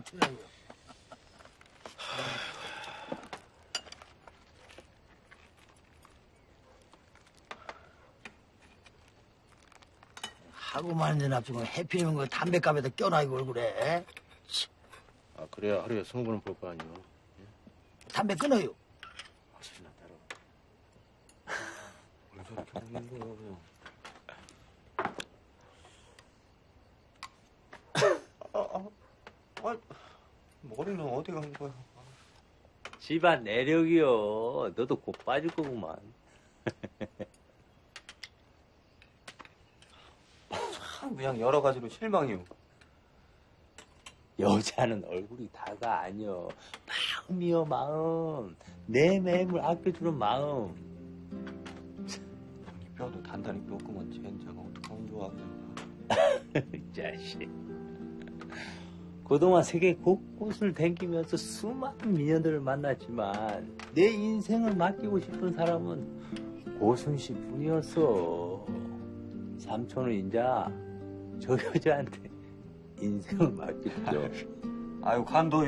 하고만 있는 앞중에 해피는 거 담배값에다 껴놔이고 얼굴에. 아, 그래야 하루에 20번은 볼 거 아니오. 담배 끊어요. 확실히나 따라. 왜 저렇게 먹는 거야, 그냥. 머리는 어디 간 거야? 집안 내력이요. 너도 곧 빠질 거구만. 참 그냥 여러 가지로 실망이요. 여자는 얼굴이 다가 아니여. 마음이여, 마음. 내 매물 아껴주는 마음. 이 뼈도 단단히 뼈구먼 젠장가 어떡하면 좋아, 그냥. 이 자식. 그동안 세계 곳곳을 댕기면서 수많은 미녀들을 만났지만 내 인생을 맡기고 싶은 사람은 고순씨 뿐이었어. 삼촌은 인자 저 여자한테 인생을 맡겼죠. 아유, 간도